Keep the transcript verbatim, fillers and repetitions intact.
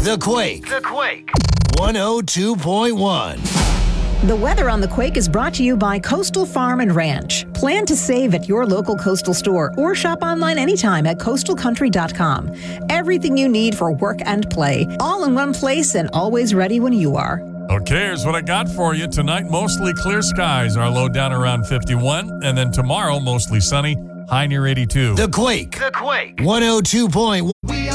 The Quake. The Quake. one oh two point one. The weather on The Quake is brought to you by Coastal Farm and Ranch. Plan to save at your local Coastal store or shop online anytime at coastal country dot com. Everything you need for work and play, all in one place and always ready when you are. Okay, here's what I got for you. Tonight, mostly clear skies. Our low down around fifty-one. And then tomorrow, mostly sunny. High near eighty-two. The Quake. The Quake. one oh two point one.